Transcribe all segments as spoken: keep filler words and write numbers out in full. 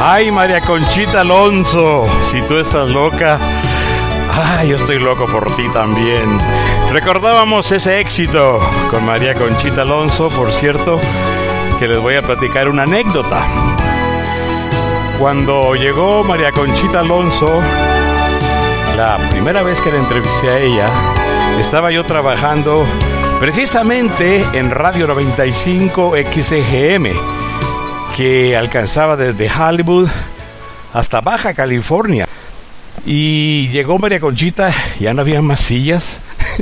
Ay, María Conchita Alonso, si tú estás loca, ay, yo estoy loco por ti también. Recordábamos ese éxito con María Conchita Alonso. Por cierto, que les voy a platicar una anécdota. Cuando llegó María Conchita Alonso, la primera vez que la entrevisté a ella, estaba yo trabajando precisamente en Radio noventa y cinco X G M, que alcanzaba desde Hollywood hasta Baja California. Y llegó María Conchita, ya no había más sillas.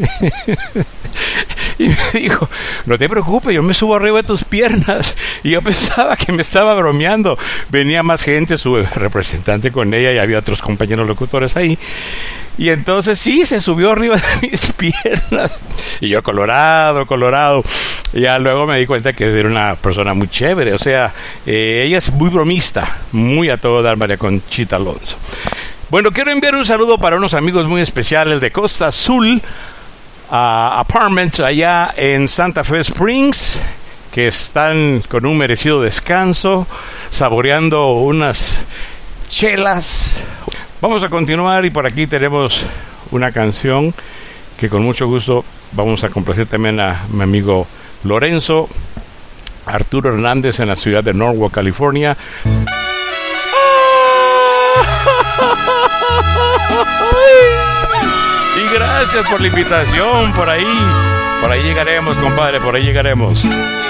Y me dijo, no te preocupes, yo me subo arriba de tus piernas. Y yo pensaba que me estaba bromeando. Venía más gente, su representante con ella, y había otros compañeros locutores ahí. Y entonces sí, se subió arriba de mis piernas. Y yo colorado, colorado. Y ya luego me di cuenta que era una persona muy chévere. O sea, eh, ella es muy bromista, muy a todo dar, María Conchita Alonso. Bueno, quiero enviar un saludo para unos amigos muy especiales de Costa Azul uh, Apartments, allá en Santa Fe Springs, que están con un merecido descanso, saboreando unas chelas. Vamos a continuar, y por aquí tenemos una canción que con mucho gusto vamos a complacer también a mi amigo Lorenzo Arturo Hernández en la ciudad de Norwalk, California. Y gracias por la invitación. Por ahí, por ahí llegaremos, compadre, por ahí llegaremos.